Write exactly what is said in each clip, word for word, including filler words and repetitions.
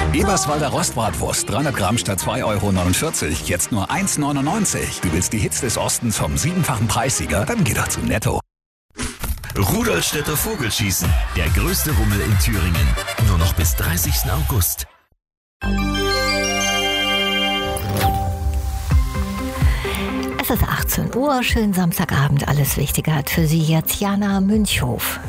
Eberswalder Rostbratwurst, dreihundert Gramm statt zwei Euro neunundvierzig, jetzt nur eins neunundneunzig. Du willst die Hits des Ostens vom siebenfachen Preissieger? Dann geh doch zu Netto. Rudolstädter Vogelschießen, der größte Rummel in Thüringen. Nur noch bis dreißigsten August. Es ist achtzehn Uhr, schönen Samstagabend. Alles Wichtige hat für Sie jetzt Jana Münchhof.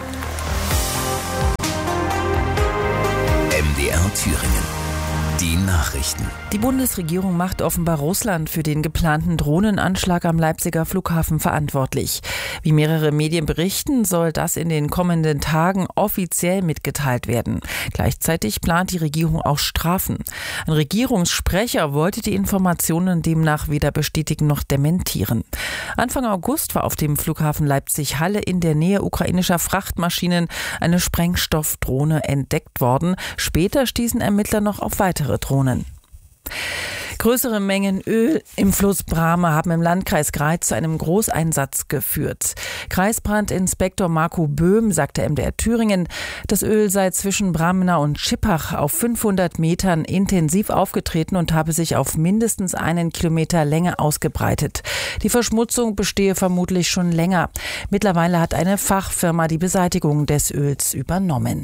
M D R Thüringen. Die Nachrichten. Die Bundesregierung macht offenbar Russland für den geplanten Drohnenanschlag am Leipziger Flughafen verantwortlich. Wie mehrere Medien berichten, soll das in den kommenden Tagen offiziell mitgeteilt werden. Gleichzeitig plant die Regierung auch Strafen. Ein Regierungssprecher wollte die Informationen demnach weder bestätigen noch dementieren. Anfang August war auf dem Flughafen Leipzig-Halle in der Nähe ukrainischer Frachtmaschinen eine Sprengstoffdrohne entdeckt worden. Später stießen Ermittler noch auf weitere Drohnen. Größere Mengen Öl im Fluss Brahme haben im Landkreis Greiz zu einem Großeinsatz geführt. Kreisbrandinspektor Marco Böhm sagte M D R Thüringen, das Öl sei zwischen Bramna und Schippach auf fünfhundert Metern intensiv aufgetreten und habe sich auf mindestens einen Kilometer Länge ausgebreitet. Die Verschmutzung bestehe vermutlich schon länger. Mittlerweile hat eine Fachfirma die Beseitigung des Öls übernommen.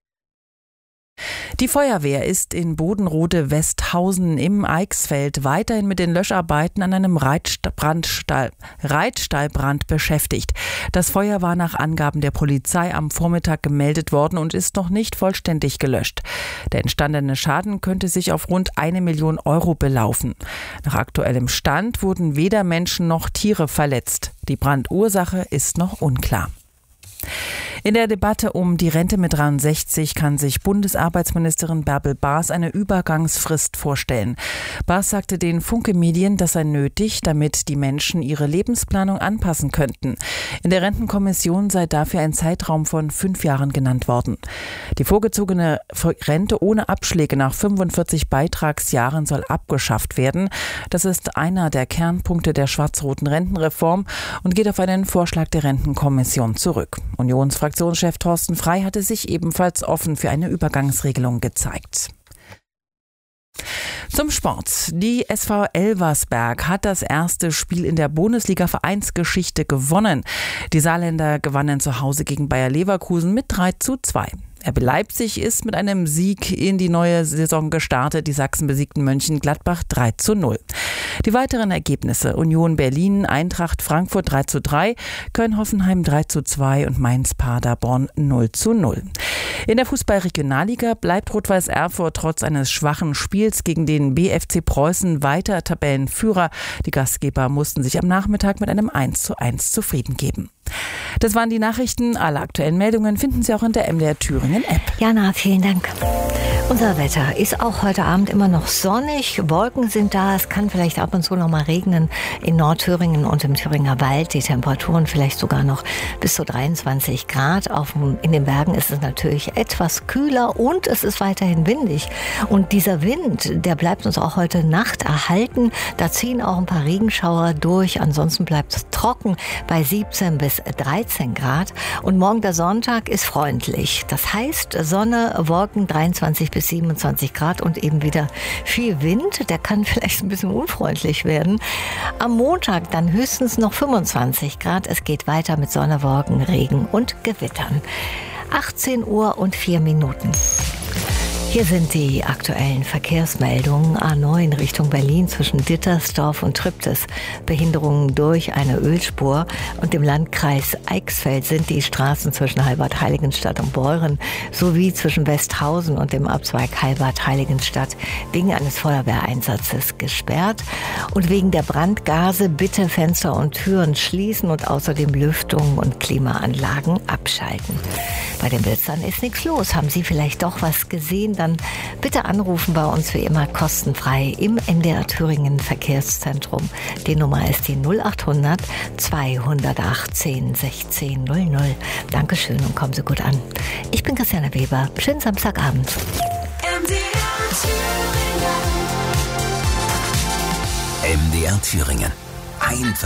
Die Feuerwehr ist in Bodenrode-Westhausen im Eichsfeld weiterhin mit den Löscharbeiten an einem Reitstall, Reitstallbrand beschäftigt. Das Feuer war nach Angaben der Polizei am Vormittag gemeldet worden und ist noch nicht vollständig gelöscht. Der entstandene Schaden könnte sich auf rund eine Million Euro belaufen. Nach aktuellem Stand wurden weder Menschen noch Tiere verletzt. Die Brandursache ist noch unklar. In der Debatte um die Rente mit dreiundsechzig kann sich Bundesarbeitsministerin Bärbel Baas eine Übergangsfrist vorstellen. Baas sagte den Funke-Medien, das sei nötig, damit die Menschen ihre Lebensplanung anpassen könnten. In der Rentenkommission sei dafür ein Zeitraum von fünf Jahren genannt worden. Die vorgezogene Rente ohne Abschläge nach fünfundvierzig Beitragsjahren soll abgeschafft werden. Das ist einer der Kernpunkte der schwarz-roten Rentenreform und geht auf einen Vorschlag der Rentenkommission zurück. Unionsfraktionschef Thorsten Frey hatte sich ebenfalls offen für eine Übergangsregelung gezeigt. Zum Sport. Die S V Elversberg hat das erste Spiel in der Bundesliga-Vereinsgeschichte gewonnen. Die Saarländer gewannen zu Hause gegen Bayer Leverkusen mit drei zu zwei. R B Leipzig ist mit einem Sieg in die neue Saison gestartet. Die Sachsen besiegten Mönchengladbach drei zu null. Die weiteren Ergebnisse: Union Berlin, Eintracht Frankfurt drei zu drei, Köln-Hoffenheim drei zu zwei und Mainz-Paderborn null zu null. In der Fußball-Regionalliga bleibt Rot-Weiß Erfurt trotz eines schwachen Spiels gegen den B F C Preußen weiter Tabellenführer. Die Gastgeber mussten sich am Nachmittag mit einem eins zu eins zufrieden geben. Das waren die Nachrichten. Alle aktuellen Meldungen finden Sie auch in der M D R Thüringen App. Jana, vielen Dank. Unser Wetter ist auch heute Abend immer noch sonnig. Wolken sind da. Es kann vielleicht ab und zu noch mal regnen in Nordthüringen und im Thüringer Wald. Die Temperaturen vielleicht sogar noch bis zu dreiundzwanzig Grad. Auf, in den Bergen ist es natürlich etwas kühler und es ist weiterhin windig. Und dieser Wind, der bleibt uns auch heute Nacht erhalten. Da ziehen auch ein paar Regenschauer durch. Ansonsten bleibt es trocken bei siebzehn bis dreizehn Grad. Und morgen der Sonntag ist freundlich. Das heißt Sonne, Wolken dreiundzwanzig bis siebenundzwanzig Grad und eben wieder viel Wind. Der kann vielleicht ein bisschen unfreundlich werden. Am Montag dann höchstens noch fünfundzwanzig Grad. Es geht weiter mit Sonne, Wolken, Regen und Gewittern. achtzehn Uhr und vier Minuten. Hier sind die aktuellen Verkehrsmeldungen. A neun Richtung Berlin zwischen Dittersdorf und Triptis. Behinderungen durch eine Ölspur. Und im Landkreis Eichsfeld sind die Straßen zwischen Halbert-Heiligenstadt und Beuren sowie zwischen Westhausen und dem Abzweig Halbert-Heiligenstadt wegen eines Feuerwehreinsatzes gesperrt. Und wegen der Brandgase bitte Fenster und Türen schließen und außerdem Lüftung und Klimaanlagen abschalten. Bei den Blitzern ist nichts los. Haben Sie vielleicht doch was gesehen? Dann bitte anrufen bei uns wie immer kostenfrei im M D R Thüringen Verkehrszentrum. Die Nummer ist die null achthundert zweihundertachtzehn sechzehn null null. Dankeschön und kommen Sie gut an. Ich bin Christiane Weber. Schönen Samstagabend. M D R Thüringen. M D R Thüringen. Einfach